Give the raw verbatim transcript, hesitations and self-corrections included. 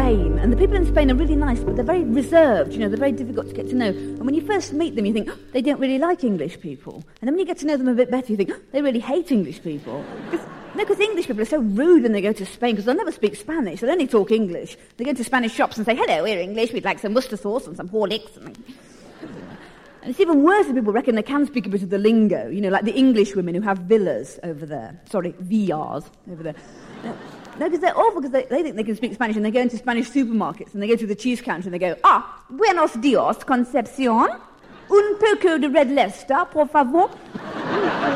Spain, and the people in Spain are really nice, but they're very reserved, you know, they're very difficult to get to know. And when you first meet them, you think, oh, they don't really like English people. And then when you get to know them a bit better, you think, oh, they really hate English people. No, because English people are so rude when they go to Spain, because they'll never speak Spanish, they'll only talk English. They go to Spanish shops and say, hello, we're English, we'd like some Worcester sauce and some Horlicks. And, and it's even worse if people reckon they can speak a bit of the lingo, you know, like the English women who have villas over there. Sorry, V Rs over there. No, because they're awful, because they, they think they can speak Spanish, and they go into Spanish supermarkets, and they go to the cheese counter, and they go, ah, buenos dias, Concepcion, un poco de red Leicester, por favor.